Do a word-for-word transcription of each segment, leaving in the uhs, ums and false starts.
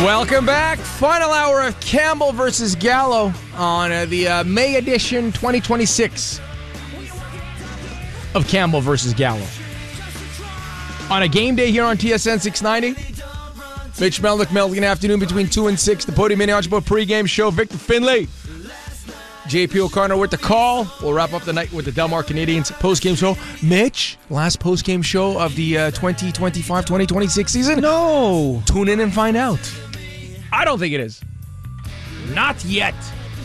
Welcome back. Final hour of Campbell versus Gallo on uh, the uh, May edition twenty twenty-six of Campbell versus Gallo. On a game day here on T S N six ninety. Mitch Melnick, Melnick afternoon between two and six. The Podium Mini Archibald pregame show. Victor Finlay. J P O'Connor with the call. We'll wrap up the night with the Delmar Canadians postgame show. Mitch, last postgame show of the uh, twenty twenty-five twenty twenty-six season. No. Tune in and find out. I don't think it is. Not yet.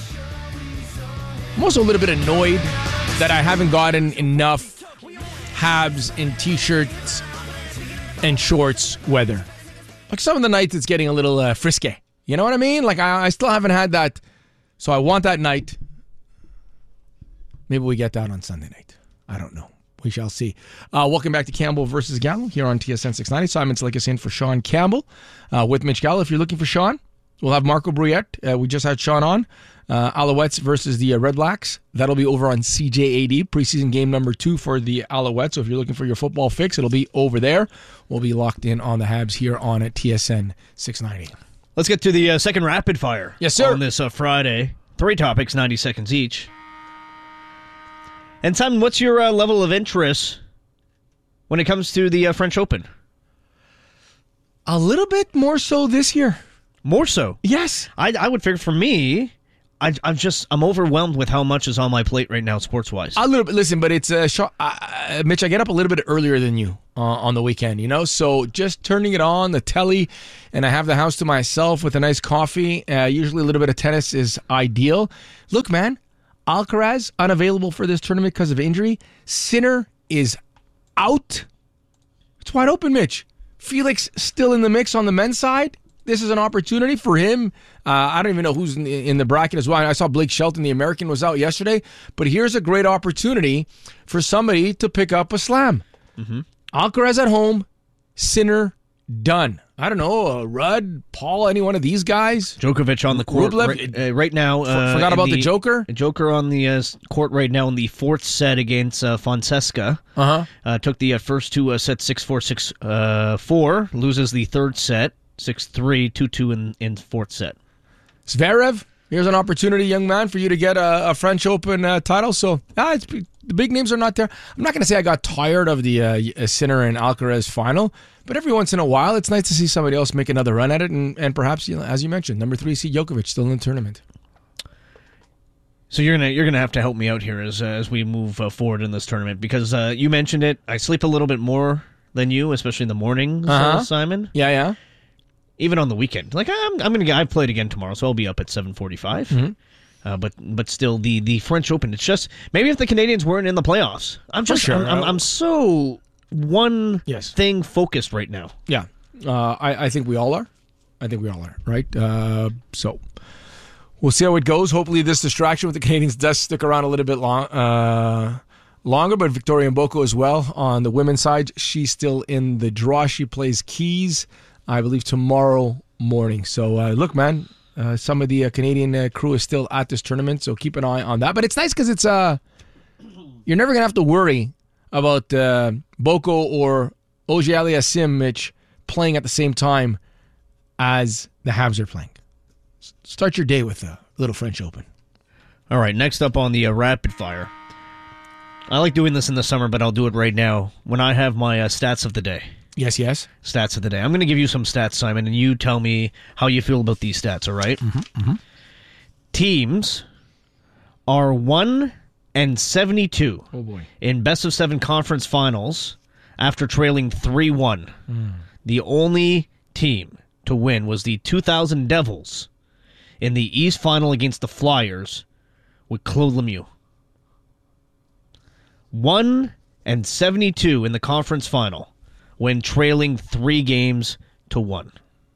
I'm also a little bit annoyed that I haven't gotten enough Habs in t-shirts and shorts weather. Like some of the nights it's getting a little uh, frisky. You know what I mean? Like I, I still haven't had that. So I want that night. Maybe we get that on Sunday night. I don't know. We shall see. Uh, welcome back to Campbell versus Gallo here on T S N six ninety. Simon Silikas in for Sean Campbell uh, with Mitch Gallo. If you're looking for Sean, we'll have Marco Briette. Uh, we just had Sean on. Uh, Alouettes versus the uh, Red Blacks. That'll be over on C J A D. Preseason game number two for the Alouettes. So if you're looking for your football fix, it'll be over there. We'll be locked in on the Habs here on at T S N six ninety. Let's get to the uh, second rapid fire. Yes, sir. On this uh, Friday. Three topics, ninety seconds each. And Simon, what's your uh, level of interest when it comes to the uh, French Open? A little bit more so this year. More so? Yes. I, I would figure for me, I, I'm just, I'm overwhelmed with how much is on my plate right now sports-wise. A little bit. Listen, but it's, uh, sh- uh, Mitch, I get up a little bit earlier than you uh, on the weekend, you know? So just turning it on, the telly, and I have the house to myself with a nice coffee. Uh, usually a little bit of tennis is ideal. Look, man, Alcaraz, unavailable for this tournament because of injury. Sinner is out. It's wide open, Mitch. Felix still in the mix on the men's side. This is an opportunity for him. Uh, I don't even know who's in, in the bracket as well. I saw Blake Shelton, the American, was out yesterday. But here's a great opportunity for somebody to pick up a slam. Mm-hmm. Alcaraz at home, Sinner done. I don't know, uh, Rudd, Paul, any one of these guys? Djokovic on the court Rublev, right, uh, right now. Uh, forgot about the, the Joker? Joker on the uh, court right now in the fourth set against uh, Fonseca. Uh-huh. Uh, took the uh, first two uh, sets six four, six four. Loses the third set, six three, two two in, in fourth set. Zverev, here's an opportunity, young man, for you to get a, a French Open uh, title. So ah, it's, the big names are not there. I'm not going to say I got tired of the uh, Sinner and Alcaraz final, but every once in a while, it's nice to see somebody else make another run at it, and, and perhaps, you know, as you mentioned, number three seed Djokovic still in the tournament. So you're gonna you're gonna have to help me out here as uh, as we move uh, forward in this tournament, because uh, you mentioned it. I sleep a little bit more than you, especially in the mornings, uh-huh. uh, Simon. Yeah, yeah. Even on the weekend, like I'm I'm gonna get, I've played again tomorrow, so I'll be up at seven forty-five. Mm-hmm. Uh, but but still, the, the French Open. It's just maybe if the Canadians weren't in the playoffs, I'm just sure. I'm, I'm, I'm so one yes. thing focused right now. Yeah, uh, I I think we all are. I think we all are, right? Uh, so we'll see how it goes. Hopefully, this distraction with the Canadians does stick around a little bit long, uh, longer. But Victoria Mboko as well on the women's side. She's still in the draw. She plays Keys, I believe, tomorrow morning. So uh, look, man. Uh, some of the uh, Canadian uh, crew is still at this tournament, so keep an eye on that. But it's nice because it's uh, you're never going to have to worry about uh, Boko or Auger-Aliassime, Mitch, playing at the same time as the Habs are playing. S- start your day with a little French Open. All right, next up on the uh, rapid fire. I like doing this in the summer, but I'll do it right now when I have my uh, stats of the day. Yes, yes. Stats of the day. I'm going to give you some stats, Simon, and you tell me how you feel about these stats, all right? Mm-hmm, mm-hmm. Teams are one and seventy-two oh boy. in best of seven conference finals after trailing three one. Mm. The only team to win was the two thousand Devils in the East Final against the Flyers with Claude Lemieux. one and seventy-two in the conference final when trailing three games to one.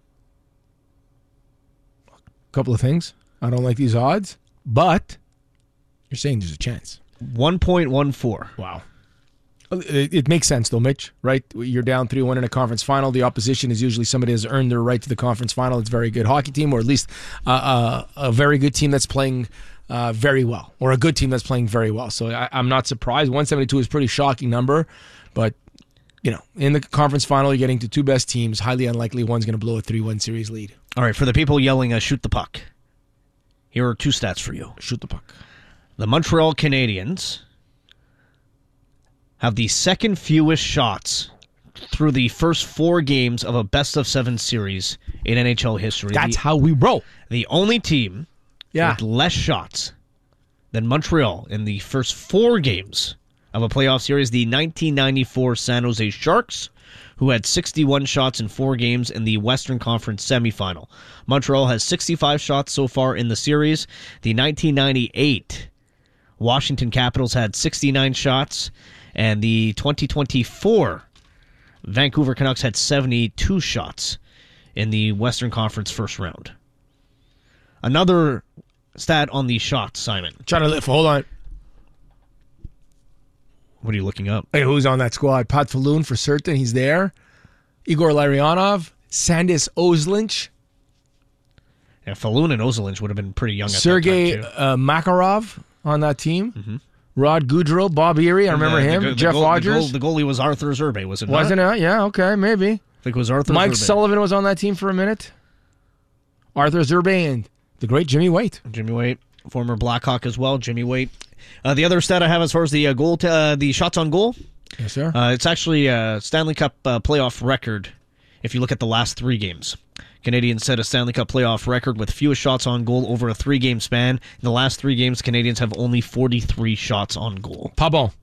Couple of things. I don't like these odds, but you're saying there's a chance. one point one four. Wow. It, it makes sense, though, Mitch, right? You're down three one in a conference final. The opposition is usually somebody has earned their right to the conference final. It's a very good hockey team, or at least uh, uh, a very good team that's playing uh, very well, or a good team that's playing very well. So I, I'm not surprised. one seventy-two is a pretty shocking number, but you know, in the conference final, you're getting to two best teams. Highly unlikely one's going to blow a three one series lead. All right, for the people yelling, uh, shoot the puck. Here are two stats for you. Shoot the puck. The Montreal Canadiens have the second fewest shots through the first four games of a best-of-seven series in N H L history. That's the, how we roll. The only team Yeah. with less shots than Montreal in the first four games of a playoff series, the nineteen ninety-four San Jose Sharks, who had sixty-one shots in four games in the Western Conference semifinal. Montreal has sixty-five shots so far in the series. The nineteen ninety-eight Washington Capitals had sixty-nine shots, and the twenty twenty-four Vancouver Canucks had seventy-two shots in the Western Conference first round. Another stat on the shots, Simon. Trying to lift. Hold on. What are you looking up? Hey, who's on that squad? Pat Falloon for certain. He's there. Igor Larionov. Sandis Oslynch. Yeah, Falloon and Ozolinch would have been pretty young at Sergei that time, too. uh, Makarov on that team. Mm-hmm. Rod Goudreau. Bob Erie. I remember the, him. The, the Jeff goal, Rogers. The, goal, the goalie was Arthur Zerbe, was it not? Wasn't it? Yeah, okay, maybe. I think it was Arthur Mike Zerbe. Sullivan was on that team for a minute. Arthur Zerbe and the great Jimmy Waite. Jimmy Waite, former Blackhawk as well, Jimmy Waite. Uh, the other stat I have as far as the uh, goal, t- uh, the shots on goal, Yes, sir. uh, it's actually a Stanley Cup uh, playoff record if you look at the last three games. Canadians set a Stanley Cup playoff record with fewest shots on goal over a three-game span. In the last three games, Canadians have only forty-three shots on goal. Pas bon.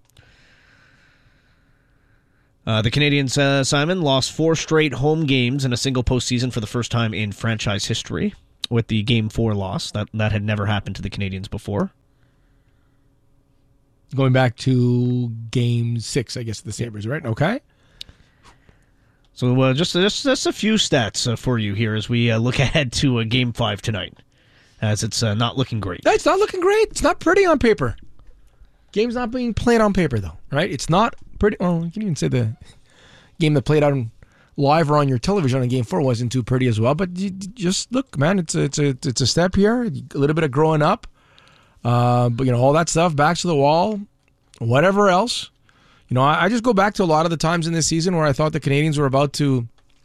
Uh, the Canadians, uh, Simon, lost four straight home games in a single postseason for the first time in franchise history with the Game four loss. That, that had never happened to the Canadians before. Going back to game six, I guess, of the Sabres, right? Okay. So uh, just, just just a few stats uh, for you here as we uh, look ahead to uh, Game five tonight, as it's uh, not looking great. It's not looking great. It's not pretty on paper. Game's not being played on paper, though, right? It's not pretty. Well, you can even say the game that played out on live or on your television on Game Four wasn't too pretty as well. But you, just look, man, it's a, it's a it's a step here. A little bit of growing up, uh, but you know all that stuff. Backs to the wall, whatever else. You know, I, I just go back to a lot of the times in this season where I thought the Canadians were about to,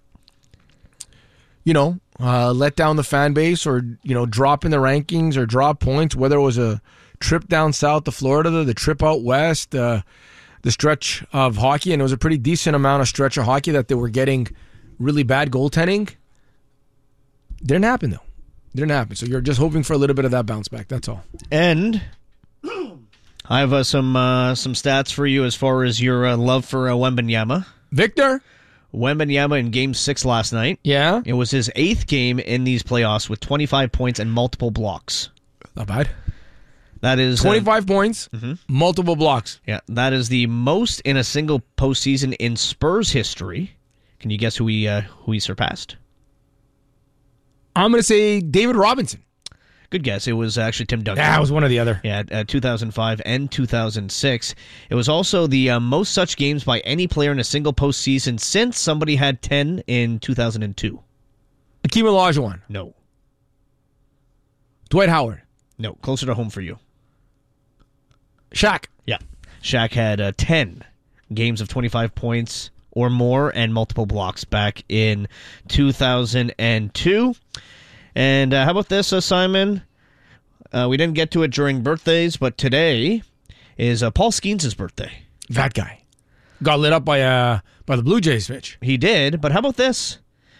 you know, uh, let down the fan base or you know drop in the rankings or drop points. Whether it was a trip down south to Florida, the trip out west, uh, the stretch of hockey, and it was a pretty decent amount of stretch of hockey that they were getting really bad goaltending. Didn't happen, though. Didn't happen. So you're just hoping for a little bit of that bounce back. That's all. And I have uh, some uh, some stats for you as far as your uh, love for uh, Wembanyama. Victor? Wembanyama in Game six last night. Yeah? It was his eighth game in these playoffs with twenty-five points and multiple blocks. Not bad. That is twenty-five uh, points, mm-hmm. multiple blocks. Yeah, that is the most in a single postseason in Spurs history. Can you guess who he uh, who he surpassed? I'm going to say David Robinson. Good guess. It was actually Tim Duncan. Yeah, it was one or the other. Yeah, uh, two thousand five and two thousand six. It was also the uh, most such games by any player in a single postseason since somebody had ten in two thousand two. Akeem Olajuwon. No. Dwight Howard. No, closer to home for you. Shaq. Yeah. Shaq had uh, ten games of twenty-five points or more and multiple blocks back in two thousand two. And uh, how about this, uh, Simon? Uh, we didn't get to it during birthdays, but today is uh, Paul Skeens' birthday. That guy. Got lit up by uh by the Blue Jays, Mitch. He did, but how about this?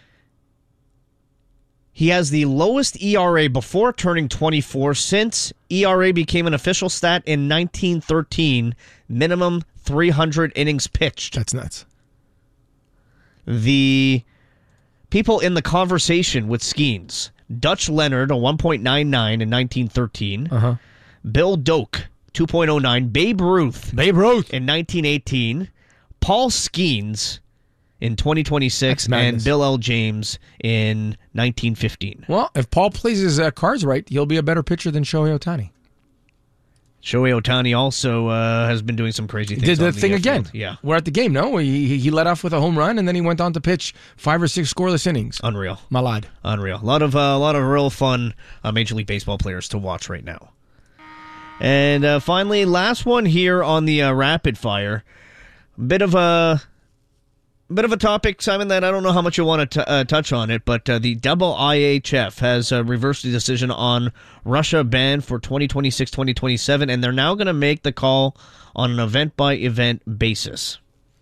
He has the lowest E R A before turning twenty-four since E R A became an official stat in nineteen thirteen, minimum three hundred innings pitched. That's nuts. The people in the conversation with Skeens, Dutch Leonard, a one point nine nine in nineteen thirteen, Uh-huh. Bill Doak, two point oh nine, Babe Ruth Babe Ruth. in nineteen eighteen, Paul Skeens in twenty twenty-six, That's madness. and Bill L. James in nineteen fifteen. Well, if Paul plays his uh, cards right, he'll be a better pitcher than Shohei Ohtani. Shohei Ohtani also uh, has been doing some crazy He things. did the on thing uh, again. field. Yeah. We're at the game, no? He, he he led off with a home run, and then he went on to pitch five or six scoreless innings. Unreal. My lad. Unreal. A lot of uh, a lot of real fun uh, Major League Baseball players to watch right now. And uh, finally, last one here on the uh, rapid fire. Bit of a bit of a topic, Simon, that I don't know how much you want to t- uh, touch on it, but uh, the I H F has uh, reversed the decision on Russia ban for twenty twenty-six twenty twenty-seven, and they're now going to make the call on an event-by-event basis.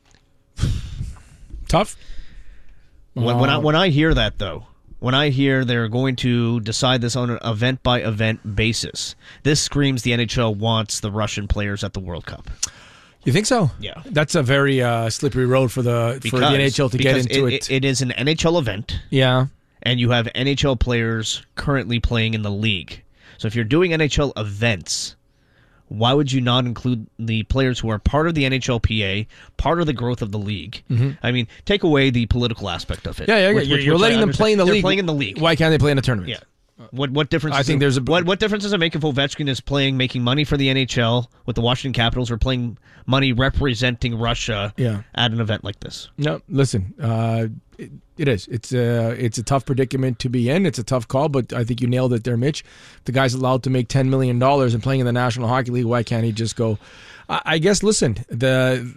Tough? When, when, I, when I hear that, though, when I hear they're going to decide this on an event-by-event basis, this screams the N H L wants the Russian players at the World Cup. You think so? Yeah. That's a very uh, slippery road for the because, for the N H L to get into it, it. it. It is an N H L event. Yeah. And you have N H L players currently playing in the league. So if you're doing N H L events, why would you not include the players who are part of the N H L P A, part of the growth of the league? Mm-hmm. I mean, take away the political aspect of it. Yeah, yeah, which, you're, which, you're which letting them play in the They're league. playing in the league. Why can't they play in a tournament? Yeah. What what difference? I is think it, there's a what what difference does it make if Ovechkin is playing, making money for the N H L with the Washington Capitals, or playing money representing Russia yeah. at an event like this? No, listen, uh, it, it is. It's a it's a tough predicament to be in. It's a tough call, but I think you nailed it there, Mitch. The guy's allowed to make ten million dollars and playing in the National Hockey League. Why can't he just go? I, I guess. Listen, the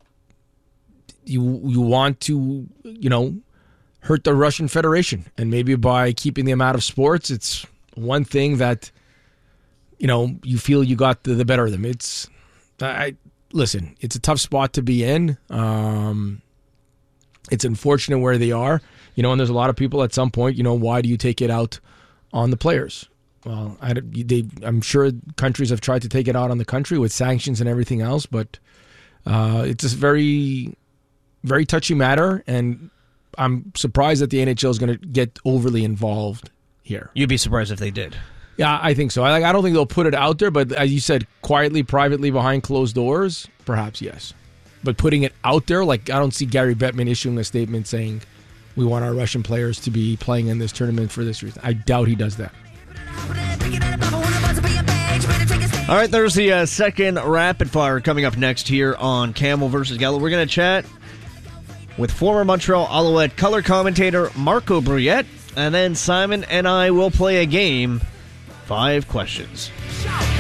you you want to you know. hurt the Russian Federation, and maybe by keeping them out of sports, it's one thing that you know you feel you got the, the better of them. It's I listen, it's a tough spot to be in. Um, it's unfortunate where they are, you know, and there's a lot of people at some point, you know, why do you take it out on the players? Well, I, they, I'm sure countries have tried to take it out on the country with sanctions and everything else, but uh, it's a very, very touchy matter, and I'm surprised that the N H L is going to get overly involved here. You'd be surprised if they did. Yeah, I think so. I, like, I don't think they'll put it out there, but as you said, quietly, privately, behind closed doors, perhaps yes. But putting it out there, like I don't see Gary Bettman issuing a statement saying we want our Russian players to be playing in this tournament for this reason. I doubt he does that. All right, there's the uh, second rapid fire coming up next here on Camel versus Gallo. We're going to chat with former Montreal Alouette color commentator Marco Bruyette, and then Simon and I will play a game, Five Questions.